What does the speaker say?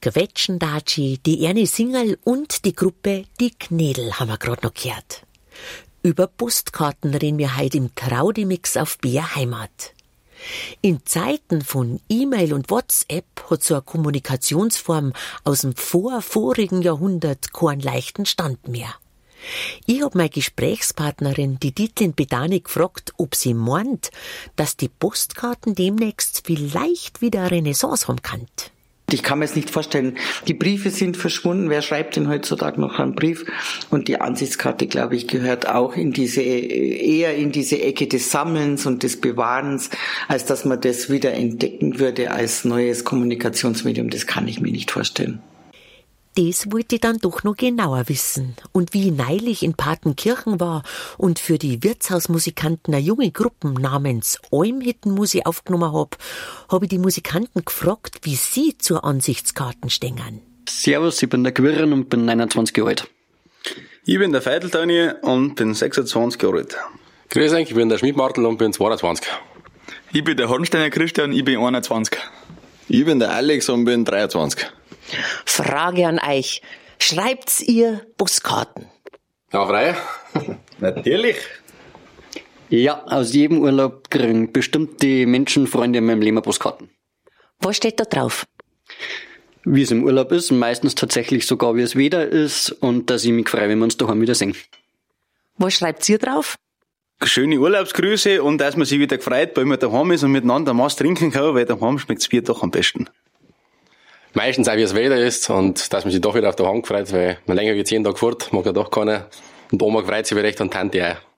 Quetschendatschi, die Ernie Singerl und die Gruppe Die Knädel haben wir gerade noch gehört. Über Postkarten reden wir heute im Traudimix auf BR Heimat. In Zeiten von E-Mail und WhatsApp hat so eine Kommunikationsform aus dem vorigen Jahrhundert keinen leichten Stand mehr. Ich hab meine Gesprächspartnerin, die Dietlin Bedani, gefragt, ob sie meint, dass die Postkarten demnächst vielleicht wieder eine Renaissance haben kann. Ich kann mir es nicht vorstellen. Die Briefe sind verschwunden. Wer schreibt denn heutzutage noch einen Brief? Und die Ansichtskarte, glaube ich, gehört auch eher in diese Ecke des Sammelns und des Bewahrens, als dass man das wieder entdecken würde als neues Kommunikationsmedium. Das kann ich mir nicht vorstellen. Das wollte ich dann doch noch genauer wissen. Und wie ich neulich in Partenkirchen war und für die Wirtshausmusikanten eine junge Gruppe namens Almhittenmusik aufgenommen hab ich die Musikanten gefragt, wie sie zur Ansichtskarten stehen. Servus, ich bin der Quirren und bin 29 Jahre alt. Ich bin der Feitel Daniel und bin 26 Jahre alt. Grüß euch, ich bin der Schmiedmartel und bin 22. Ich bin der Hornsteiner Christian, ich bin 21. Ich bin der Alex und bin 23. Frage an euch. Schreibt's ihr Postkarten? Ja, frei. Natürlich. Ja, aus jedem Urlaub kriegen bestimmt die Menschenfreunde in meinem Leben Postkarten. Was steht da drauf? Wie es im Urlaub ist, meistens tatsächlich sogar wie es Wetter ist und dass ich mich freue, wenn wir uns daheim wieder sehen. Was schreibt ihr drauf? Schöne Urlaubsgrüße und dass man sich wieder gefreut, weil man daheim ist und miteinander was trinken kann, weil daheim schmeckt's Bier doch am besten. Meistens auch wie es Wetter ist und dass man sich doch wieder auf der Hand gefreut, weil man länger jetzt jeden Tag fort, mag ja doch keiner. Und Oma freut sich recht und Tante auch.